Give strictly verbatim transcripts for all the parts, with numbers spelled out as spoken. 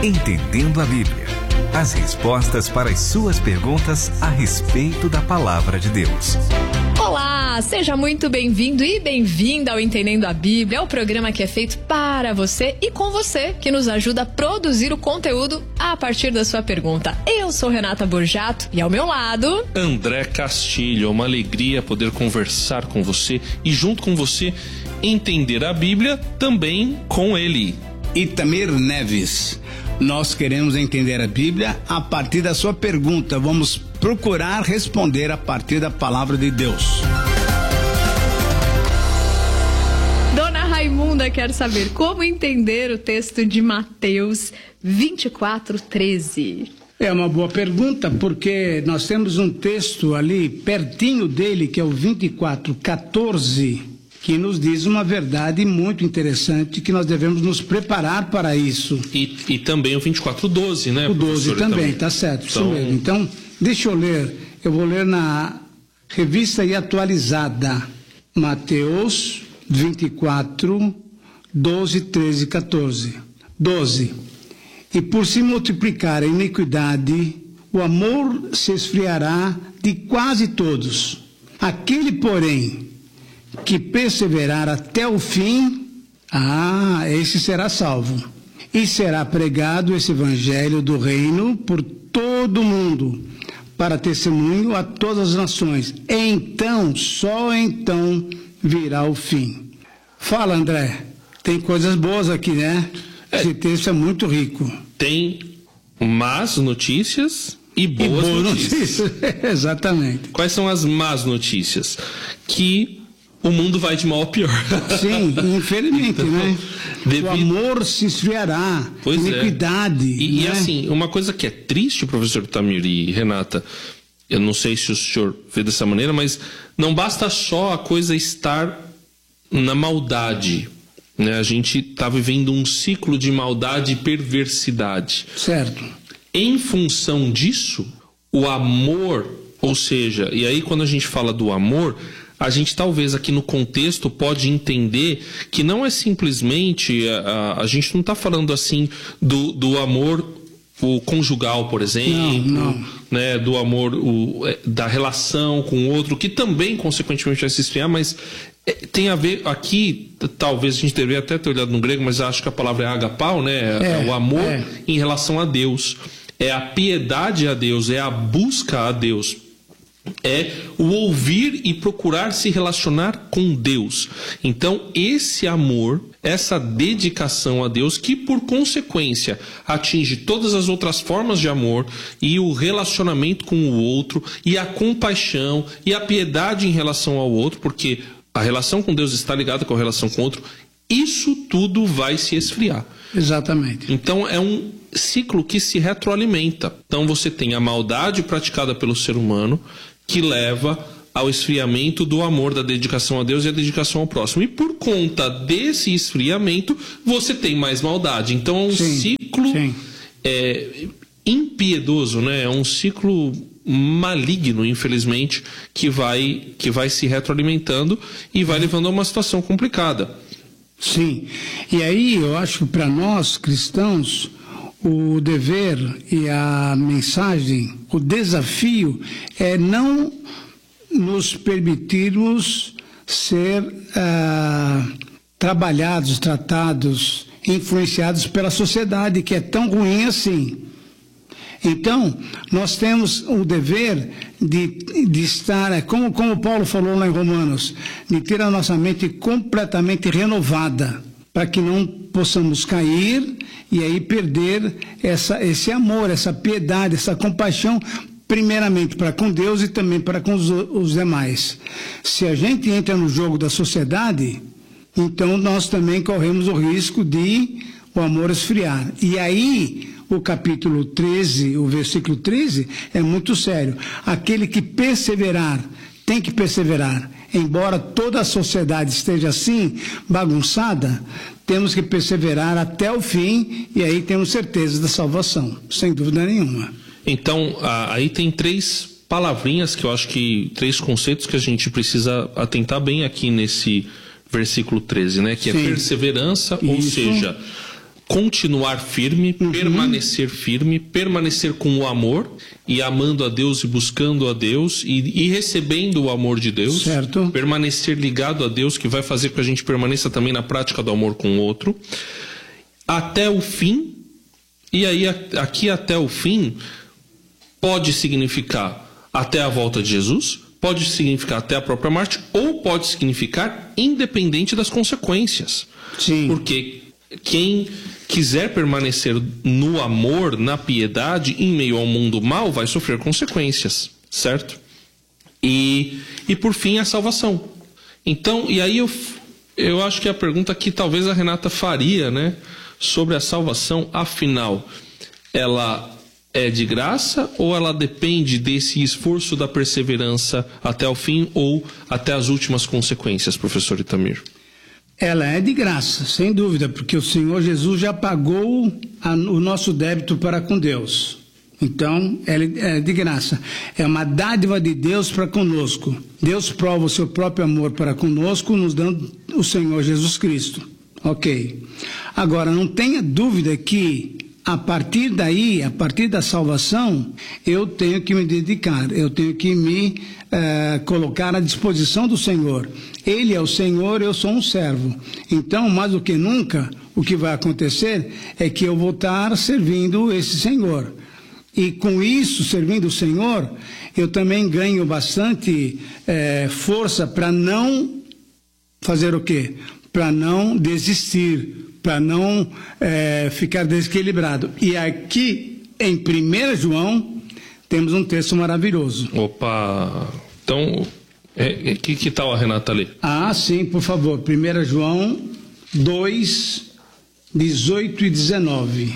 Entendendo a Bíblia. As respostas para as suas perguntas a respeito da Palavra de Deus. Olá, seja muito bem-vindo e bem-vinda ao Entendendo a Bíblia, é o programa que é feito para você e com você, que nos ajuda a produzir o conteúdo a partir da sua pergunta. Eu sou Renata Borjato e ao meu lado... André Castilho. É uma alegria poder conversar com você e junto com você entender a Bíblia também com ele. Itamir Neves. Nós queremos entender a Bíblia a partir da sua pergunta. Vamos procurar responder a partir da palavra de Deus. Dona Raimunda quer saber como entender o texto de Mateus vinte e quatro, treze. É uma boa pergunta, porque nós temos um texto ali pertinho dele, que é o vinte e quatro, quatorze, que nos diz uma verdade muito interessante, que nós devemos nos preparar para isso. E, e também o vinte e quatro, doze, né? O doze também, também, tá certo, então... isso mesmo. Então, deixa eu ler, eu vou ler na Revista e Atualizada, Mateus vinte e quatro, doze, treze, quatorze. doze. E por se multiplicar a iniquidade, o amor se esfriará de quase todos. Aquele, porém, que perseverar até o fim, ah, esse será salvo. E será pregado esse evangelho do reino por todo o mundo, para testemunho a todas as nações. Então, só então virá o fim. Fala, André, tem coisas boas aqui, né? Esse é, texto é muito rico. Tem más notícias e boas, e boas notícias. notícias. Exatamente. Quais são as más notícias? Que o mundo vai de mal a pior. Sim, infelizmente, então, né? Devido... O amor se esfriará, pois iniquidade. É. E, né? e assim, uma coisa que é triste, professor Itamir e Renata, eu não sei se o senhor vê dessa maneira, mas não basta só a coisa estar na maldade, né? A gente está vivendo um ciclo de maldade e perversidade. Certo. Em função disso, o amor, ou seja, e aí quando a gente fala do amor, a gente talvez aqui no contexto pode entender que não é simplesmente, a, a gente não está falando assim do, do amor o conjugal, por exemplo, não, não. Né, do amor, o, da relação com o outro, que também consequentemente vai se esfriar, mas é, tem a ver aqui, talvez a gente deveria até ter olhado no grego, mas acho que a palavra é agapau, né, é, é o amor é. em relação a Deus, é a piedade a Deus, é a busca a Deus. É o ouvir e procurar se relacionar com Deus. Então, esse amor, essa dedicação a Deus, que por consequência atinge todas as outras formas de amor, e o relacionamento com o outro, e a compaixão, e a piedade em relação ao outro, porque a relação com Deus está ligada com a relação com o outro, isso tudo vai se esfriar. Exatamente. Então, é um ciclo que se retroalimenta. Então, você tem a maldade praticada pelo ser humano, que leva ao esfriamento do amor, da dedicação a Deus e a dedicação ao próximo. E por conta desse esfriamento, você tem mais maldade. Então é um sim, ciclo sim. É, impiedoso, né? É um ciclo maligno, infelizmente, que vai, que vai se retroalimentando e vai levando a uma situação complicada. Sim. E aí eu acho que para nós cristãos, o dever e a mensagem, o desafio é não nos permitirmos ser ah, trabalhados, tratados, influenciados pela sociedade, que é tão ruim assim. Então, nós temos o dever de, de estar, como, como Paulo falou lá em Romanos, de ter a nossa mente completamente renovada, para que não possamos cair e aí perder essa, esse amor, essa piedade, essa compaixão, primeiramente para com Deus e também para com os, os demais. Se a gente entra no jogo da sociedade, então nós também corremos o risco de o amor esfriar. E aí, o capítulo treze, o versículo treze, é muito sério. Aquele que perseverar, tem que perseverar. Embora toda a sociedade esteja assim, bagunçada, temos que perseverar até o fim e aí temos certeza da salvação, sem dúvida nenhuma. Então, aí tem três palavrinhas que eu acho que, três conceitos que a gente precisa atentar bem aqui nesse versículo treze, né? Que Sim. é perseverança, Isso. ou seja, continuar firme, uhum. permanecer firme, permanecer com o amor e amando a Deus e buscando a Deus e, e recebendo o amor de Deus. Certo. Permanecer ligado a Deus, que vai fazer com que a gente permaneça também na prática do amor com o outro. Até o fim. E aí, aqui até o fim, pode significar até a volta de Jesus, pode significar até a própria morte, ou pode significar independente das consequências. Sim. Porque quem quiser permanecer no amor, na piedade, em meio ao mundo mal, vai sofrer consequências, certo? E, e por fim, a salvação. Então, e aí eu, eu acho que a pergunta que talvez a Renata faria, né, sobre a salvação, afinal, ela é de graça ou ela depende desse esforço da perseverança até o fim ou até as últimas consequências, professor Itamir? Ela é de graça, sem dúvida, porque o Senhor Jesus já pagou a, o nosso débito para com Deus. Então, ela é de graça. É uma dádiva de Deus para conosco. Deus prova o seu próprio amor para conosco, nos dando o Senhor Jesus Cristo. Ok. Agora, não tenha dúvida que, a partir daí, a partir da salvação, eu tenho que me dedicar, eu tenho que me uh, colocar à disposição do Senhor. Ele é o Senhor, eu sou um servo. Então, mais do que nunca, o que vai acontecer é que eu vou estar servindo esse Senhor. E com isso, servindo o Senhor, eu também ganho bastante uh, força para não fazer o quê? Para não desistir, para não é, ficar desequilibrado. E aqui, em primeiro João, temos um texto maravilhoso. Opa! Então, é, é, que, que tal a Renata ler? Ah, sim, por favor. primeiro João dois, dezoito e dezenove.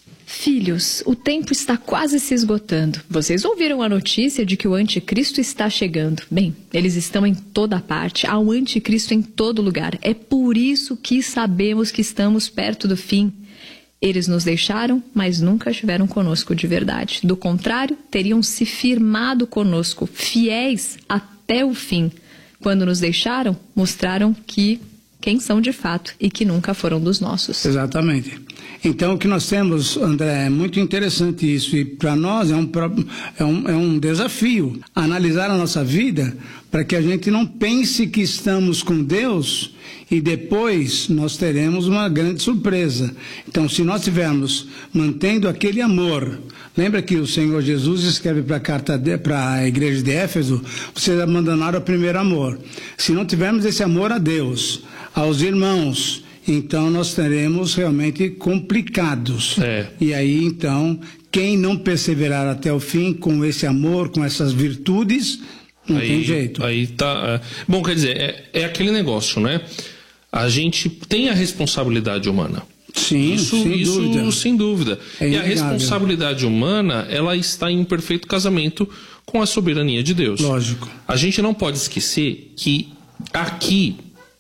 Filhos, o tempo está quase se esgotando. Vocês ouviram a notícia de que o anticristo está chegando. Bem, eles estão em toda parte. Há um anticristo em todo lugar. É por isso que sabemos que estamos perto do fim. Eles nos deixaram, mas nunca estiveram conosco de verdade. Do contrário, teriam se firmado conosco, fiéis até o fim. Quando nos deixaram, mostraram que quem são de fato e que nunca foram dos nossos. Exatamente. Então, o que nós temos, André, é muito interessante isso, e para nós é um, é, um, é um desafio analisar a nossa vida para que a gente não pense que estamos com Deus e depois nós teremos uma grande surpresa. Então, se nós estivermos mantendo aquele amor, lembra que o Senhor Jesus escreve para a carta para a igreja de Éfeso, vocês abandonaram o primeiro amor. Se não tivermos esse amor a Deus, aos irmãos, então nós teremos realmente complicados. É. E aí, então, quem não perseverar até o fim com esse amor, com essas virtudes, não aí, tem jeito. Aí tá. É. Bom, quer dizer, é, é aquele negócio, né? A gente tem a responsabilidade humana. Sim, isso, sem isso, dúvida. Sem dúvida. É e a responsabilidade humana, ela está em perfeito casamento com a soberania de Deus. Lógico. A gente não pode esquecer que aqui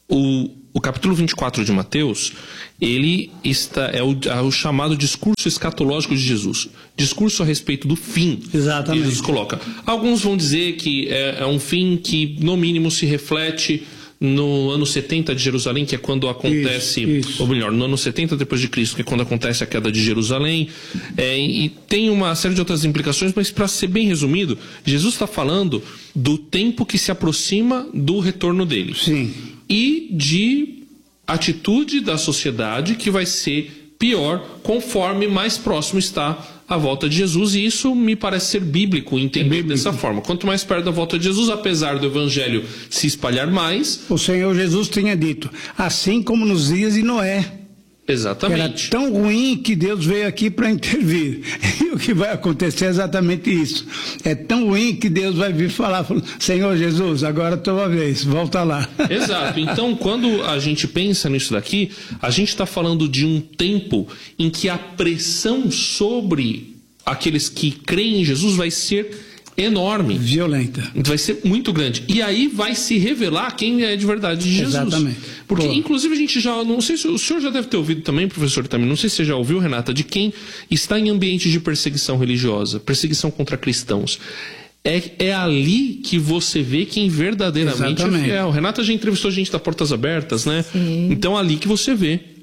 o O capítulo vinte e quatro de Mateus, ele está, é, o, é o chamado discurso escatológico de Jesus. Discurso a respeito do fim. Exatamente. Que Jesus coloca. Alguns vão dizer que é, é um fim que, no mínimo, se reflete no ano setenta de Jerusalém, que é quando acontece, isso, isso. ou melhor, no ano setenta depois de Cristo, que é quando acontece a queda de Jerusalém. É, e tem uma série de outras implicações, mas para ser bem resumido, Jesus está falando do tempo que se aproxima do retorno dele. Sim. E de atitude da sociedade que vai ser pior conforme mais próximo está a volta de Jesus, e isso me parece ser bíblico, entender é bíblico. Dessa forma. Quanto mais perto da volta de Jesus, apesar do evangelho se espalhar mais... O Senhor Jesus tinha dito, assim como nos dias de Noé. Exatamente. Era tão ruim que Deus veio aqui para intervir. E o que vai acontecer é exatamente isso. É tão ruim que Deus vai vir falar, Senhor Jesus, agora é a tua vez, volta lá. Exato. Então, quando a gente pensa nisso daqui, a gente está falando de um tempo em que a pressão sobre aqueles que creem em Jesus vai ser enorme. Violenta. Vai ser muito grande. E aí vai se revelar quem é de verdade de Jesus. Exatamente. Porque, Pô. inclusive, a gente já... Não sei se o senhor já deve ter ouvido também, professor, também. Não sei se você já ouviu, Renata, de quem está em ambiente de perseguição religiosa, perseguição contra cristãos. É, é ali que você vê quem verdadeiramente Exatamente. é fiel. Renata já entrevistou gente da Portas Abertas, né? Sim. Então, ali que você vê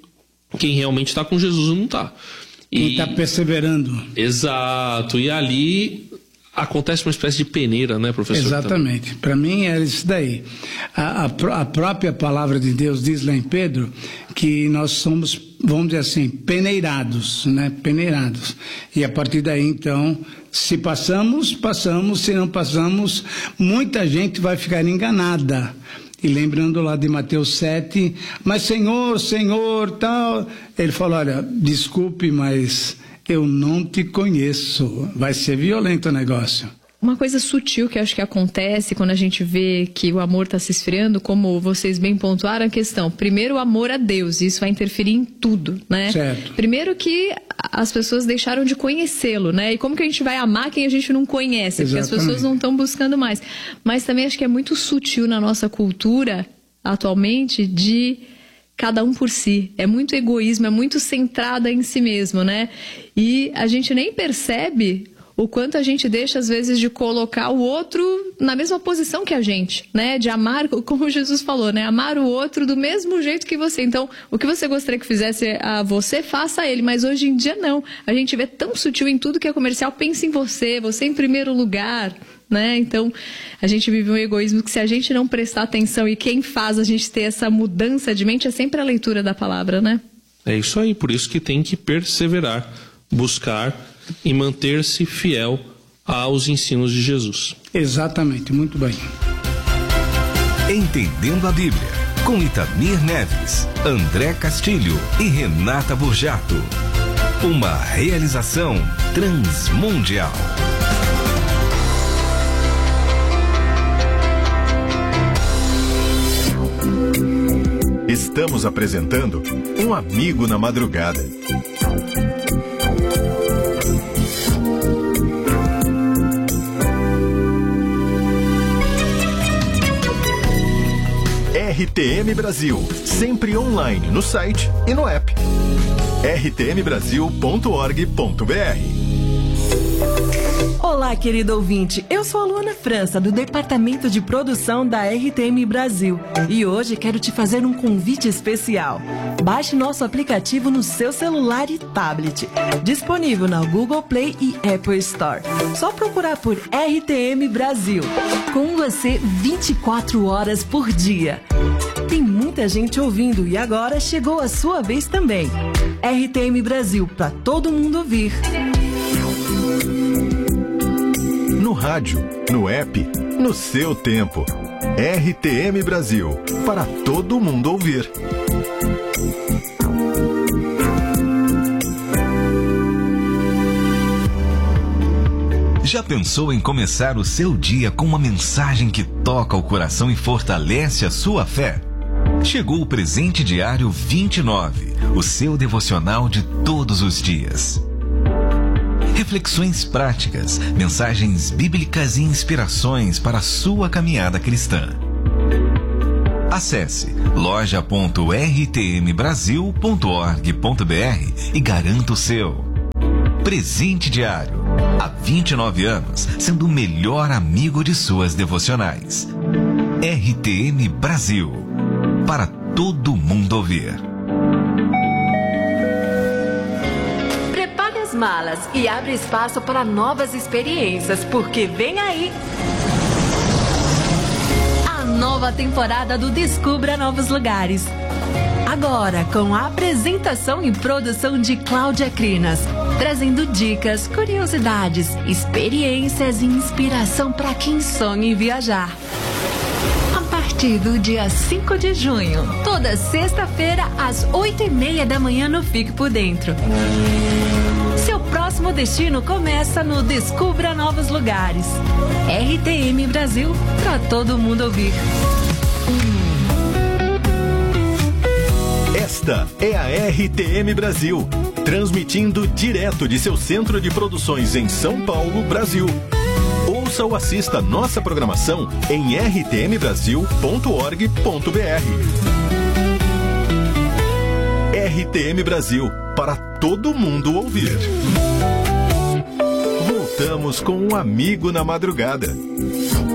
quem realmente está com Jesus não está. Quem está perseverando. Exato. E ali acontece uma espécie de peneira, né, professor? Exatamente. Para mim é isso daí. A, a, a própria palavra de Deus diz lá em Pedro que nós somos, vamos dizer assim, peneirados, né? Peneirados. E a partir daí, então, se passamos, passamos. Se não passamos, muita gente vai ficar enganada. E lembrando lá de Mateus sete, mas Senhor, Senhor, tal. Ele falou, olha, desculpe, mas eu não te conheço. Vai ser violento o negócio. Uma coisa sutil que acho que acontece quando a gente vê que o amor está se esfriando, como vocês bem pontuaram a questão. Primeiro, o amor a Deus, isso vai interferir em tudo, né? Certo. Primeiro que as pessoas deixaram de conhecê-lo, né? E como que a gente vai amar quem a gente não conhece? Porque Exatamente. as pessoas não estão buscando mais. Mas também acho que é muito sutil na nossa cultura, atualmente, de cada um por si. É muito egoísmo, é muito centrada em si mesmo, né? E a gente nem percebe o quanto a gente deixa, às vezes, de colocar o outro na mesma posição que a gente, né? De amar, como Jesus falou, né? Amar o outro do mesmo jeito que você. Então, o que você gostaria que fizesse a você, faça a ele. Mas hoje em dia, não. A gente vê tão sutil em tudo que é comercial. Pensa em você, você em primeiro lugar, né? Então, a gente vive um egoísmo que, se a gente não prestar atenção, e quem faz a gente ter essa mudança de mente é sempre a leitura da palavra, né? É isso aí. Por isso que tem que perseverar, buscar e manter-se fiel aos ensinos de Jesus. Exatamente, muito bem. Entendendo a Bíblia, com Itamir Neves, André Castilho e Renata Burjato. Uma realização Transmundial. Estamos apresentando Um Amigo na Madrugada. R T M Brasil, sempre online no site e no app. r t m brasil ponto org ponto b r. Olá, querido ouvinte. Eu sou a Luana França, do Departamento de Produção da R T M Brasil. E hoje quero te fazer um convite especial. Baixe nosso aplicativo no seu celular e tablet. Disponível na Google Play e Apple Store. Só procurar por R T M Brasil. Com você vinte e quatro horas por dia. Tem muita gente ouvindo e agora chegou a sua vez também. R T M Brasil, para todo mundo ouvir. No rádio, no app, no seu tempo. R T M Brasil, para todo mundo ouvir. Já pensou em começar o seu dia com uma mensagem que toca o coração e fortalece a sua fé? Chegou o Presente Diário vinte e nove, o seu devocional de todos os dias. Reflexões práticas, mensagens bíblicas e inspirações para a sua caminhada cristã. Acesse loja ponto r t m brasil ponto org ponto b r e garanta o seu. Presente Diário, há vinte e nove anos, sendo o melhor amigo de suas devocionais. R T M Brasil, para todo mundo ouvir. Prepare as malas e abre espaço para novas experiências, porque vem aí a nova temporada do Descubra Novos Lugares. Agora, com a apresentação e produção de Cláudia Crinas, trazendo dicas, curiosidades, experiências e inspiração para quem sonha em viajar. A partir do dia cinco de junho, toda sexta-feira, às oito e meia da manhã no Fique por Dentro. Seu próximo destino começa no Descubra Novos Lugares. R T M Brasil, para todo mundo ouvir. Esta é a R T M Brasil, transmitindo direto de seu centro de produções em São Paulo, Brasil. Ouça ou assista nossa programação em r t m brasil ponto org ponto b r. R T M Brasil, para todo mundo ouvir. Voltamos com Um Amigo na Madrugada.